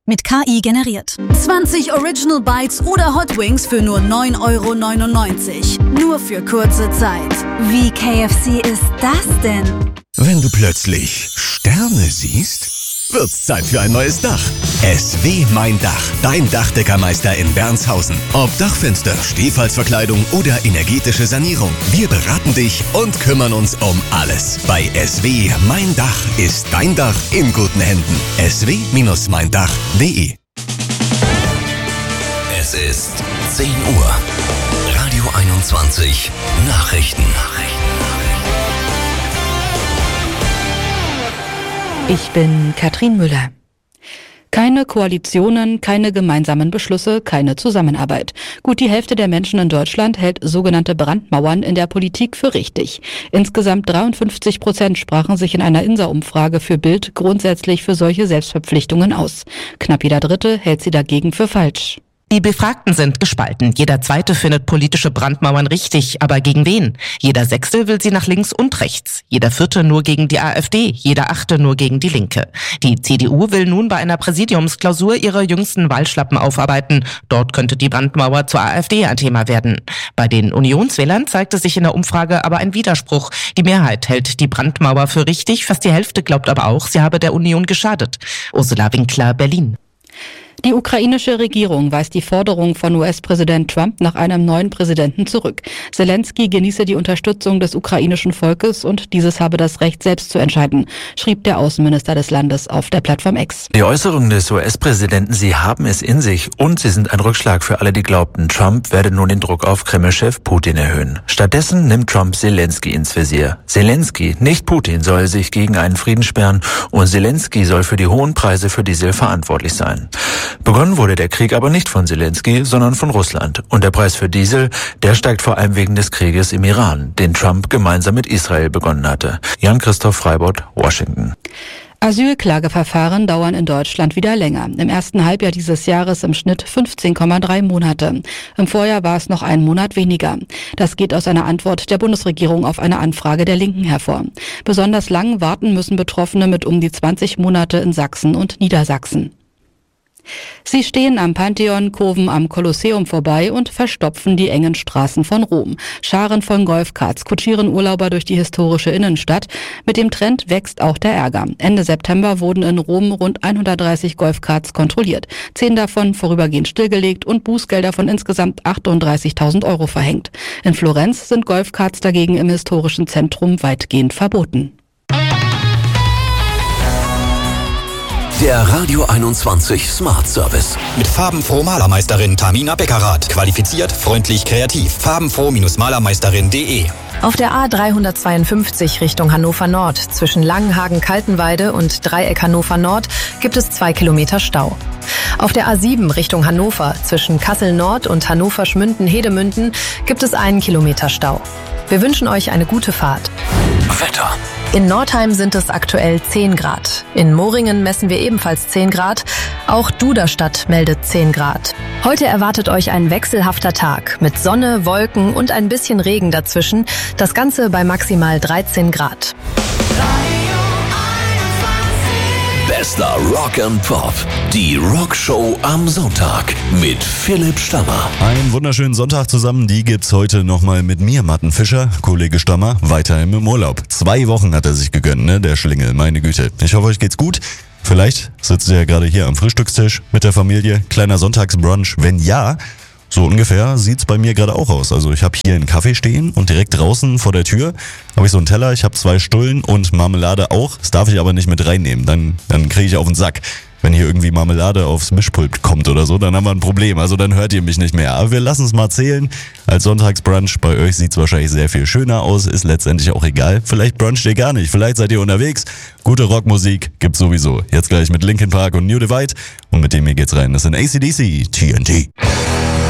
Mit KI generiert. 20 Original Bites oder Hot Wings für nur 9,99 €. Nur für kurze Zeit. Wie KFC ist das denn? Wenn du plötzlich Sterne siehst, wird's Zeit für ein neues Dach. SW Mein Dach, dein Dachdeckermeister in Bernshausen. Ob Dachfenster, Stehfalzverkleidung oder energetische Sanierung. Wir beraten dich und kümmern uns um alles. Bei SW Mein Dach ist dein Dach in guten Händen. sw-meindach.de. Es ist 10 Uhr. Radio 21 Nachrichten. Ich bin Katrin Müller. Keine Koalitionen, keine gemeinsamen Beschlüsse, keine Zusammenarbeit. Gut die Hälfte der Menschen in Deutschland hält sogenannte Brandmauern in der Politik für richtig. Insgesamt 53% sprachen sich in einer INSA-Umfrage für Bild grundsätzlich für solche Selbstverpflichtungen aus. Knapp jeder Dritte hält sie dagegen für falsch. Die Befragten sind gespalten. Jeder Zweite findet politische Brandmauern richtig, aber gegen wen? Jeder Sechste will sie nach links und rechts. Jeder Vierte nur gegen die AfD, jeder Achte nur gegen die Linke. Die CDU will nun bei einer Präsidiumsklausur ihre jüngsten Wahlschlappen aufarbeiten. Dort könnte die Brandmauer zur AfD ein Thema werden. Bei den Unionswählern zeigte sich in der Umfrage aber ein Widerspruch. Die Mehrheit hält die Brandmauer für richtig, fast die Hälfte glaubt aber auch, sie habe der Union geschadet. Ursula Winkler, Berlin. Die ukrainische Regierung weist die Forderung von US-Präsident Trump nach einem neuen Präsidenten zurück. Zelensky genieße die Unterstützung des ukrainischen Volkes und dieses habe das Recht, selbst zu entscheiden, schrieb der Außenminister des Landes auf der Plattform X. Die Äußerungen des US-Präsidenten, sie haben es in sich und sie sind ein Rückschlag für alle, die glaubten, Trump werde nun den Druck auf Kreml-Chef Putin erhöhen. Stattdessen nimmt Trump Zelensky ins Visier. Zelensky, nicht Putin, soll sich gegen einen Frieden sperren und Zelensky soll für die hohen Preise für Diesel verantwortlich sein. Begonnen wurde der Krieg aber nicht von Zelensky, sondern von Russland. Und der Preis für Diesel, der steigt vor allem wegen des Krieges im Iran, den Trump gemeinsam mit Israel begonnen hatte. Jan-Christoph Freibott, Washington. Asylklageverfahren dauern in Deutschland wieder länger. Im ersten Halbjahr dieses Jahres im Schnitt 15,3 Monate. Im Vorjahr war es noch einen Monat weniger. Das geht aus einer Antwort der Bundesregierung auf eine Anfrage der Linken hervor. Besonders lang warten müssen Betroffene mit um die 20 Monate in Sachsen und Niedersachsen. Sie stehen am Pantheon, kurven am Kolosseum vorbei und verstopfen die engen Straßen von Rom. Scharen von Golfkarts kutschieren Urlauber durch die historische Innenstadt. Mit dem Trend wächst auch der Ärger. Ende September wurden in Rom rund 130 Golfkarts kontrolliert. 10 davon vorübergehend stillgelegt und Bußgelder von insgesamt 38.000 € verhängt. In Florenz sind Golfkarts dagegen im historischen Zentrum weitgehend verboten. Der Radio 21 Smart Service. Mit farbenfroh Malermeisterin Tamina Beckerath. Qualifiziert, freundlich, kreativ. farbenfroh-malermeisterin.de. Auf der A352 Richtung Hannover Nord zwischen Langenhagen-Kaltenweide und Dreieck Hannover Nord gibt es 2 Kilometer Stau. Auf der A7 Richtung Hannover zwischen Kassel Nord und Hannover-Schmünden-Hedemünden gibt es 1 Kilometer Stau. Wir wünschen euch eine gute Fahrt. Wetter. In Nordheim sind es aktuell 10 Grad. In Moringen messen wir ebenfalls 10 Grad. Auch Duderstadt meldet 10 Grad. Heute erwartet euch ein wechselhafter Tag mit Sonne, Wolken und ein bisschen Regen dazwischen. Das Ganze bei maximal 13 Grad. Bester Rock and Pop. Die Rockshow am Sonntag mit Philipp Stammer. Einen wunderschönen Sonntag zusammen. Die gibt's heute nochmal mit mir, Martin Fischer, Kollege Stammer, weiterhin im Urlaub. 2 Wochen hat er sich gegönnt, ne, der Schlingel, meine Güte. Ich hoffe, euch geht's gut. Vielleicht sitzt ihr ja gerade hier am Frühstückstisch mit der Familie. Kleiner Sonntagsbrunch. Wenn ja, so ungefähr sieht's bei mir gerade auch aus. Also ich habe hier einen Kaffee stehen und direkt draußen vor der Tür habe ich so einen Teller. Ich habe 2 Stullen und Marmelade auch. Das darf ich aber nicht mit reinnehmen. Dann kriege ich auf den Sack. Wenn hier irgendwie Marmelade aufs Mischpult kommt oder so, dann haben wir ein Problem. Also dann hört ihr mich nicht mehr. Aber wir lassen es mal zählen. Als Sonntagsbrunch, bei euch sieht's wahrscheinlich sehr viel schöner aus. Ist letztendlich auch egal. Vielleicht bruncht ihr gar nicht. Vielleicht seid ihr unterwegs. Gute Rockmusik gibt's sowieso. Jetzt gleich mit Linkin Park und New Divide. Und mit dem hier geht's rein. Das sind AC/DC, TNT.